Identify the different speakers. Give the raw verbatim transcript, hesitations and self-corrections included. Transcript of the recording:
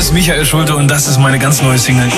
Speaker 1: ist Michael Schulte und das ist meine ganz neue Single